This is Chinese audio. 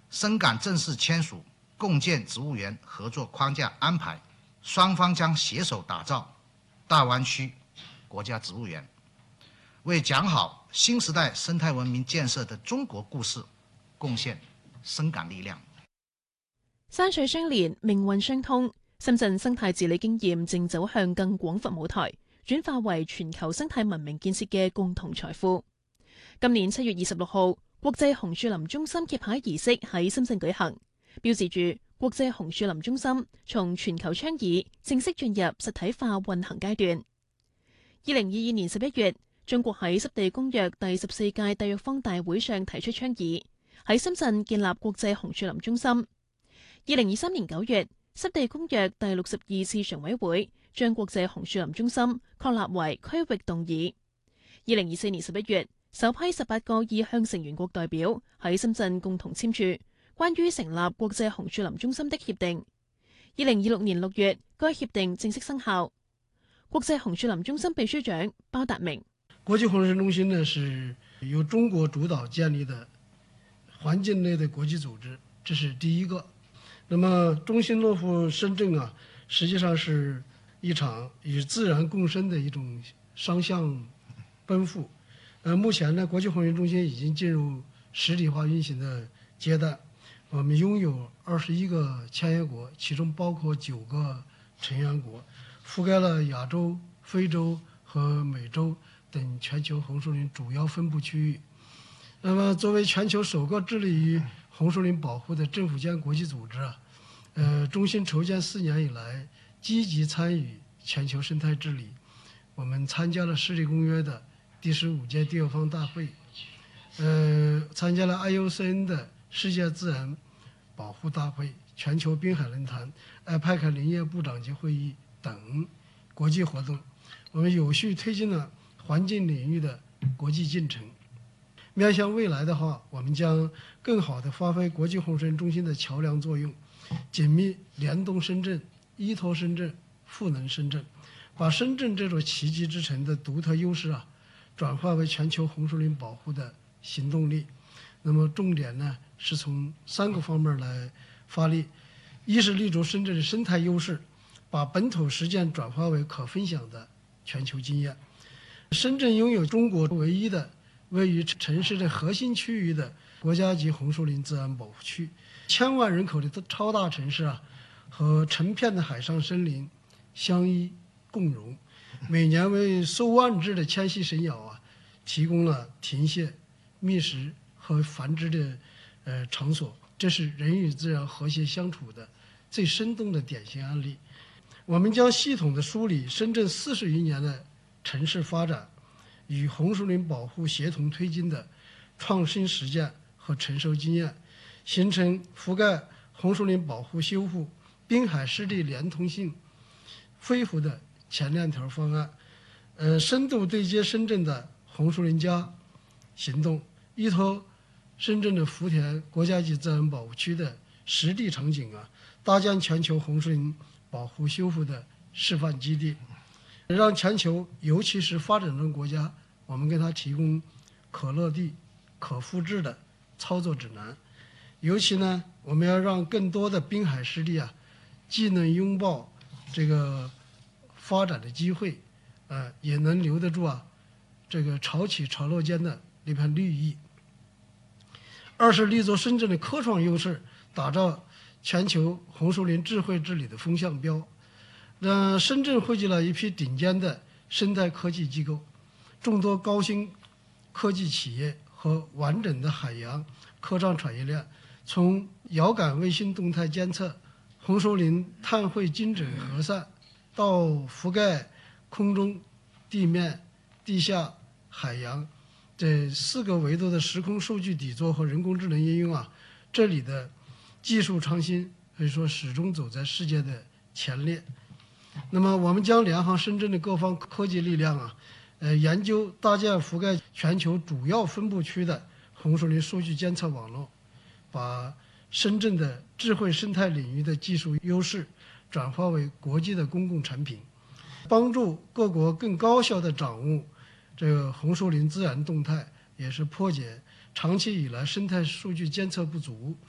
深港正式签署共建植物园合作框架安排，双方将携手打造大湾区国家植物园，为讲好新时代生態文明建設的中國故事貢獻深港力量。 山水相連，命運相通，深圳生態治理經驗正走向更廣闊舞台，轉化為全球生態文明建設嘅共同財富。今年7月26號，國際紅樹林中心揭牌儀式喺深圳舉行，標誌住國際紅樹林中心從全球倡議正式進入實體化運行階段。2022年11月，中國喺濕地公約第14屆締約方大會上提出倡議，喺深圳建立國際紅樹林中心。2023年9月，濕地公約第62次常委會將國際紅樹林中心確立為區域動議。2024年11月，首批18個意向成員國代表喺深圳共同簽署關於成立國際紅樹林中心的協定。2026年6月，該協定正式生效。國際紅樹林中心秘書長包達明： 國際紅樹林中心呢，是由中國主導建立的環境類的國際組織，這是第一個。那麼中心落戶深圳啊，實際上是一場與自然共生的一種雙向奔赴。目前呢，國際紅樹林中心已經進入實體化運行的階段，我們擁有21個簽約國，其中包括9個成員國，覆蓋了亞洲、非洲和美洲等全球紅樹林主要分布區域。那麼作為全球首個致力於紅樹林保護的政府間國際組織啊，中心籌建4年以來，積極參與全球生態治理。我們參加了濕地公約的第15屆締約方大會，參加了 IUCN 的世界自然保護大會、全球濱海論壇、IPAC 林業部長級會議等國際活動，我們有序推進了環境領域的國際進程。面向未來的話，我們將更好地發揮國際紅樹林中心的橋樑作用，緊密聯動深圳，依託深圳，賦能深圳，把深圳這座奇蹟之城的獨特優勢啊，轉化為全球紅樹林保護的行動力。那麼重點呢，是從3個方面來發力：一是立足深圳的生態優勢，把本土實踐轉化為可分享的全球經驗。深圳擁有中國唯一的位於城市的核心區域的國家級紅樹林自然保護區，1000萬人口的超大城市啊，和成片的海上森林相依共融，每年為數萬只的遷徙神鳥啊，提供了停歇、覓食和繁殖的場所，這是人與自然和諧相處的最生動的典型案例。我們將系統的梳理深圳40餘年的城市發展與紅樹林保護協同推進的創新實踐和成熟經驗，形成覆蓋紅樹林保護修復、濱海濕地連通性恢復的前鏈條方案，深度對接深圳的紅樹林加行動，依託深圳的福田國家級自然保護區的實地場景啊，搭建全球紅樹林保護修復的示範基地，讓全球尤其是發展中國家，我們給它提供可落地、可複製的操作指南。尤其呢，我們要讓更多的濱海濕地啊，既能擁抱這個發展的機會，也能留得住啊這個潮起潮落間的那片綠意。二是立足深圳的科創優勢，打造全球紅樹林智慧治理的風向標。深圳匯集了一批頂尖的生態科技機構，眾多高新科技企業和完整的海洋科創產業鏈，從遙感衛星動態監測、紅樹林碳匯精準核算，到覆蓋空中、地面、地下、海洋這4個維度的時空數據底座和人工智能應用啊，這裡的技術創新可以說始終走在世界的前列。那麼我們將聯合深圳的各方科技力量啊，研究搭建覆蓋全球主要分布區的紅樹林數據監測網絡，把深圳的智慧生態領域的技術優勢轉化為國際的公共產品，幫助各國更高效地掌握這個紅樹林自然動態，也是破解長期以來生態數據監測不足、